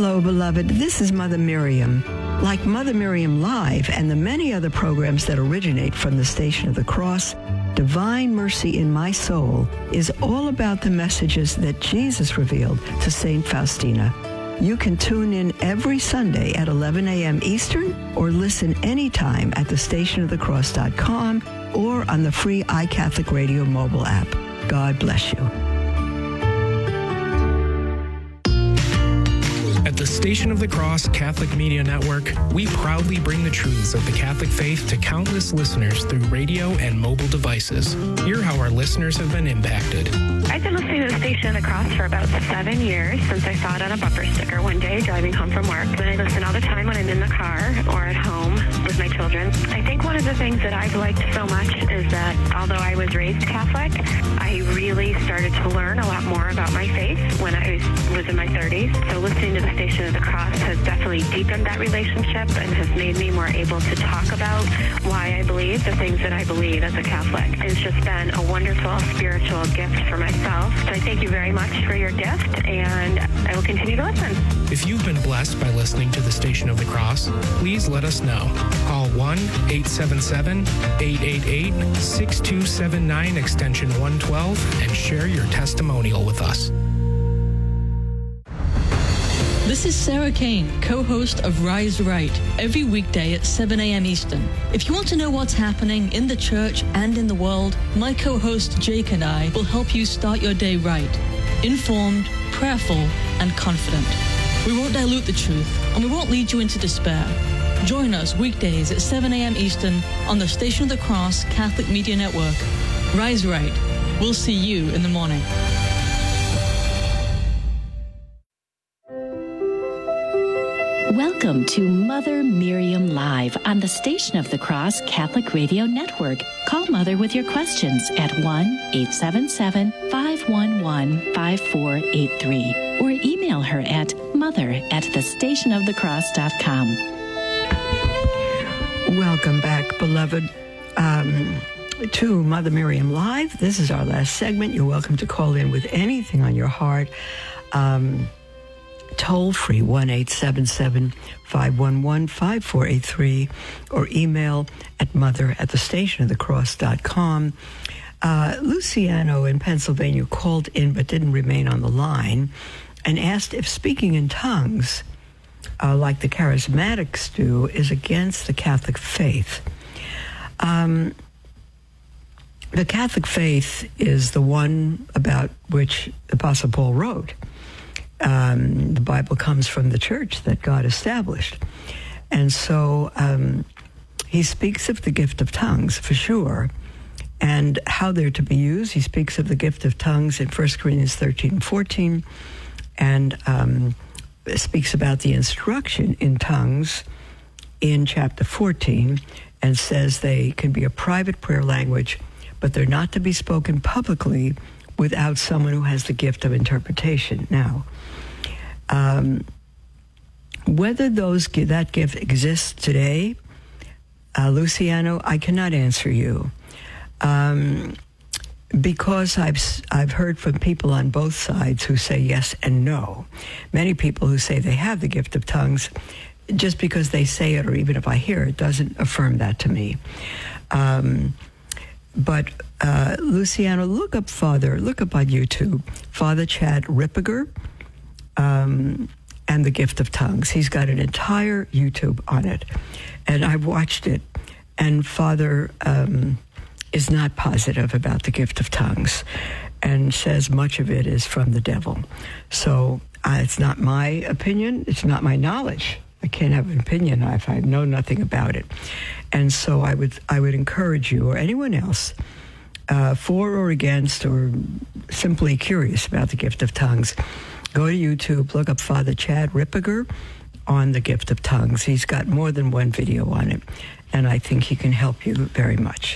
Hello, beloved. This is Mother Miriam. Like Mother Miriam Live and the many other programs that originate from the Station of the Cross, Divine Mercy in My Soul is all about the messages that Jesus revealed to St. Faustina. You can tune in every Sunday at 11 a.m. Eastern or listen anytime at thestationofthecross.com or on the free iCatholic Radio mobile app. God bless you. At the Station of the Cross Catholic Media Network, we proudly bring the truths of the Catholic faith to countless listeners through radio and mobile devices. Hear how our listeners have been impacted. I've been listening to the Station of the Cross for about 7 years since I saw it on a bumper sticker one day driving home from work. And I listen all the time when I'm in the car or at home with my children. I think one of the things that I've liked so much is that although I was raised Catholic, I really started to learn a lot more about my faith when I was in my 30s. So listening to the Station of the Cross has definitely deepened that relationship and has made me more able to talk about why I believe the things that I believe as a Catholic. It's just been a wonderful spiritual gift for myself. So I thank you very much for your gift, and I will continue to listen. If you've been blessed by listening to the Station of the Cross, please let us know. Call 1-877-888-6279 extension 112 and share your testimonial with us. This is Sarah Kane, co-host of Rise Right, every weekday at 7 a.m. Eastern. If you want to know what's happening in the church and in the world, my co-host Jake and I will help you start your day right, informed, prayerful, and confident. We won't dilute the truth, and we won't lead you into despair. Join us weekdays at 7 a.m. Eastern on the Station of the Cross Catholic Media Network. Rise Right. We'll see you in the morning. Welcome to Mother Miriam Live on the Station of the Cross Catholic Radio Network. Call Mother with your questions at 1-877-511-5483 or email her at mother@thestationofthecross.com. Welcome back, beloved, to Mother Miriam Live. This is our last segment. You're welcome to call in with anything on your heart. Toll free 1-877-511-5483 or email at mother@thestationofthecross.com. Luciano in Pennsylvania called in but didn't remain on the line and asked if speaking in tongues, like the charismatics do, is against the Catholic faith. The Catholic faith is the one about which the Apostle Paul wrote. The Bible comes from the church that God established. And so he speaks of the gift of tongues, for sure, and how they're to be used. He speaks of the gift of tongues in 1 Corinthians 13 and 14, and speaks about the instruction in tongues in chapter 14, and says they can be a private prayer language, but they're not to be spoken publicly without someone who has the gift of interpretation. Now, whether that gift exists today, Luciano, I cannot answer you, because I've heard from people on both sides who say yes and no. Many people who say they have the gift of tongues, just because they say it or even if I hear it, doesn't affirm that to me. But Luciano, look up on YouTube, Father Chad Ripperger, and the gift of tongues. He's got an entire YouTube on it, and I've watched it, and Father is not positive about the gift of tongues and says much of it is from the devil. So it's not my opinion, it's not my knowledge. I can't have an opinion if I know nothing about it. And so I would encourage you or anyone else, for or against or simply curious about the gift of tongues, go to YouTube, look up Father Chad Ripperger on the gift of tongues. He's got more than one video on it, and I think he can help you very much.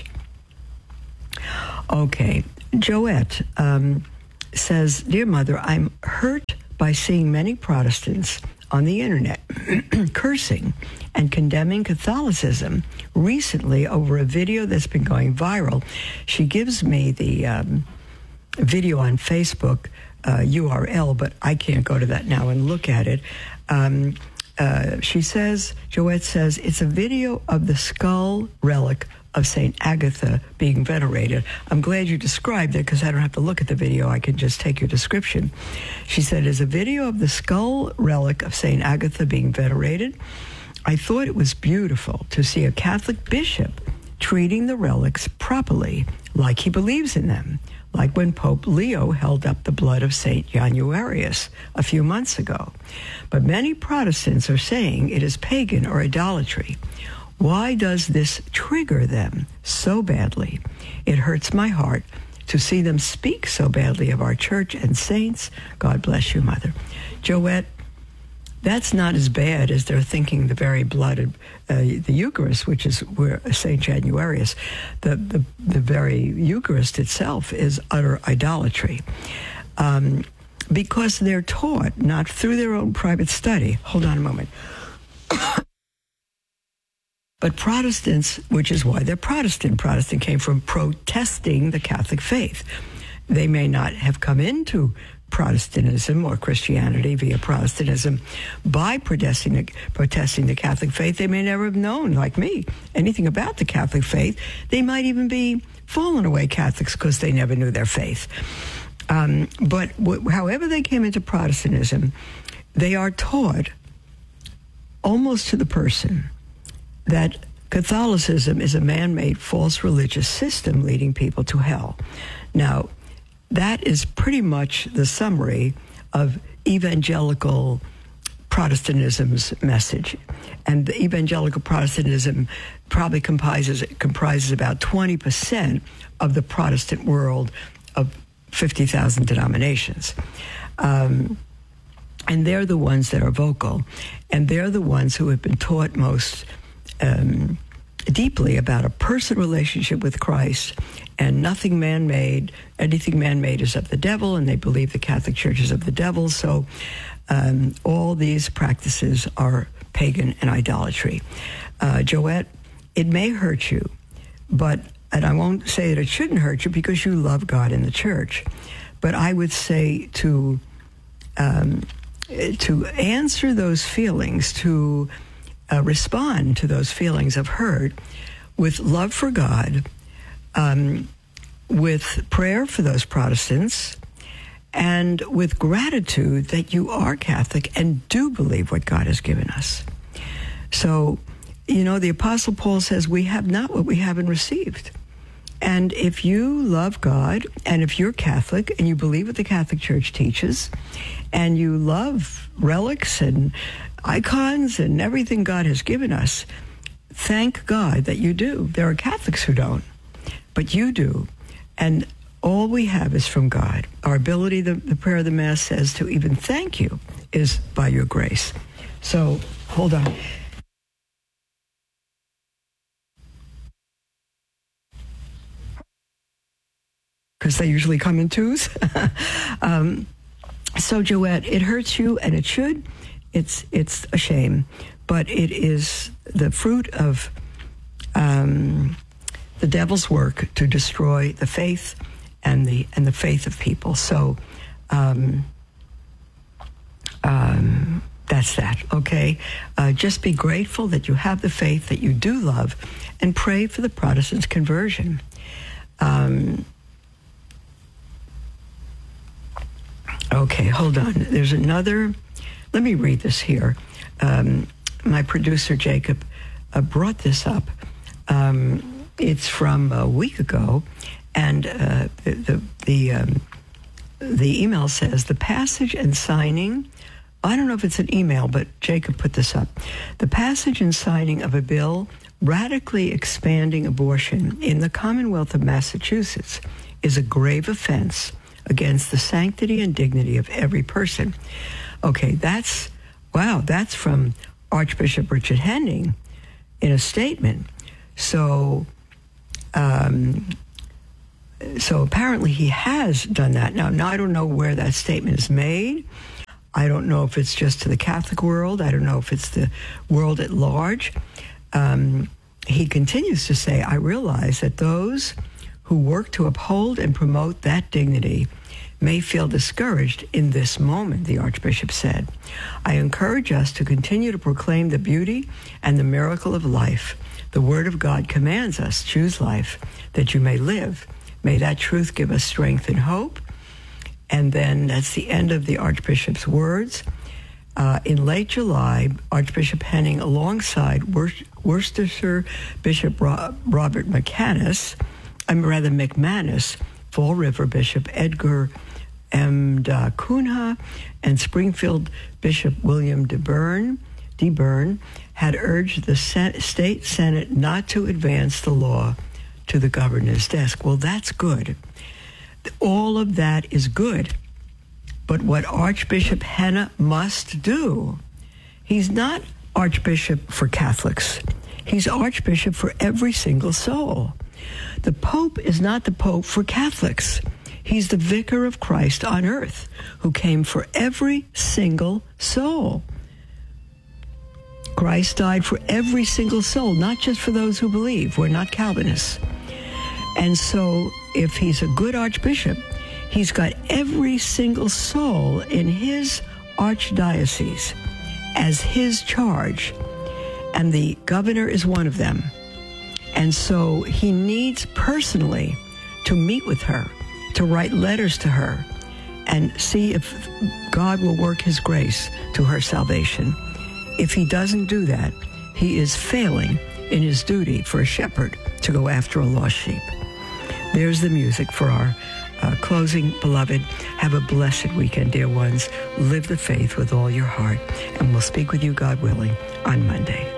Okay, Joette says, Dear Mother, I'm hurt by seeing many Protestants on the internet cursing and condemning Catholicism recently over a video that's been going viral. She gives me the video on Facebook URL, but I can't go to that now and look at it. She says, Joette says, it's a video of the skull relic of St. Agatha being venerated. I'm glad you described it because I don't have to look at the video. I can just take your description. She said, it's a video of the skull relic of St. Agatha being venerated. I thought it was beautiful to see a Catholic bishop treating the relics properly, like he believes in them, like when Pope Leo held up the blood of St. Januarius a few months ago. But many Protestants are saying it is pagan or idolatry. Why does this trigger them so badly? It hurts my heart to see them speak so badly of our church and saints. God bless you, Mother. Joette, that's not as bad as they're thinking the very blood of the Eucharist, which is where St. Januarius, the very Eucharist itself is utter idolatry. Because they're taught, not through their own private study. Hold on a moment. But Protestants, which is why they're Protestant. Protestant came from protesting the Catholic faith. They may not have come into Protestantism or Christianity via Protestantism by protesting the Catholic faith. They may never have known, like me, anything about the Catholic faith. They might even be fallen away Catholics because they never knew their faith. But however they came into Protestantism, they are taught almost to the person that Catholicism is a man-made false religious system leading people to hell. Now, that is pretty much the summary of evangelical Protestantism's message. And the evangelical Protestantism probably comprises about 20% of the Protestant world of 50,000 denominations. And they're the ones that are vocal. And they're the ones who have been taught most deeply about a personal relationship with Christ and nothing man-made. Anything man-made is of the devil, and they believe the Catholic Church is of the devil. So all these practices are pagan and idolatry. Joette, it may hurt you, and I won't say that it shouldn't hurt you because you love God and the church, but I would say to answer those feelings, to respond to those feelings of hurt with love for God, with prayer for those Protestants, and with gratitude that you are Catholic and do believe what God has given us. So, the Apostle Paul says, we have not what we haven't received. And if you love God, and if you're Catholic, and you believe what the Catholic Church teaches, and you love relics and icons and everything God has given us, thank God that you do. There are Catholics who don't, but you do. And all we have is from God. Our ability, the prayer of the Mass says, to even thank you is by your grace. So, hold on. Because they usually come in twos. So, Joette, it hurts you, and it should. It's a shame, but it is the fruit of the devil's work to destroy the faith and the faith of people. So that's that. Okay, just be grateful that you have the faith that you do love, and pray for the Protestants' conversion. Okay, hold on. There's another. Let me read this here. My producer, Jacob, brought this up. It's from a week ago, and the email says, the passage and signing, I don't know if it's an email, but Jacob put this up. The passage and signing of a bill radically expanding abortion in the Commonwealth of Massachusetts is a grave offense against the sanctity and dignity of every person. Okay, that's from Archbishop Richard Henning in a statement. So apparently he has done that. Now, I don't know where that statement is made. I don't know if it's just to the Catholic world. I don't know if it's the world at large. He continues to say, I realize that those who work to uphold and promote that dignity may feel discouraged in this moment, the Archbishop said. I encourage us to continue to proclaim the beauty and the miracle of life. The Word of God commands us, choose life, that you may live. May that truth give us strength and hope. And then that's the end of the Archbishop's words. In late July, Archbishop Henning, alongside Worcestershire Bishop Robert McManus, Fall River Bishop Edgar M. Da Cunha, and Springfield Bishop William DeBurn had urged the state Senate not to advance the law to the governor's desk. Well, that's good. All of that is good. But what Archbishop Henna must do, he's not Archbishop for Catholics. He's Archbishop for every single soul. The Pope is not the Pope for Catholics. He's the Vicar of Christ on earth who came for every single soul. Christ died for every single soul, not just for those who believe. We're not Calvinists. And so if he's a good Archbishop, he's got every single soul in his archdiocese as his charge, and the governor is one of them. And so he needs personally to meet with her, to write letters to her, and see if God will work his grace to her salvation. If he doesn't do that, he is failing in his duty for a shepherd to go after a lost sheep. There's the music for our closing. Beloved, have a blessed weekend, dear ones. Live the faith with all your heart, and we'll speak with you, God willing, on Monday.